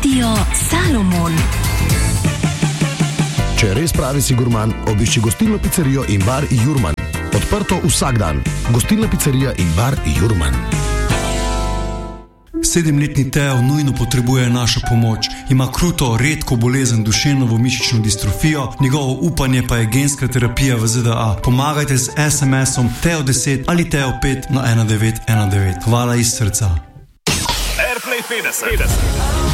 Radio Salomon. Če res pravi si gurman, obišči gostilno pizzerijo in bar Jurman. Odprto vsak dan. Gostilna pizzerija in bar Jurman. 7-letni Teo nujno potrebuje našo pomoč. Ima kruto, redko bolezen duševno-mišično distrofijo, njegovo upanje pa je genska terapija v ZDA. Pomagajte z SMS-om Teo10 ali Teo5 na 1919. Hvala iz srca. Airplay 50.